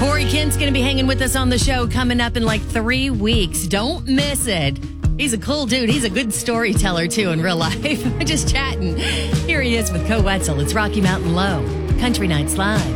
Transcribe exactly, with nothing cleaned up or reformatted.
Corey Kent's going to be hanging with us on the show coming up in like three weeks. Don't miss it. He's a cool dude. He's a good storyteller, too, in real life. Just chatting. Here he is with Co Wetzel. It's Rocky Mountain Low. Country Nights Live.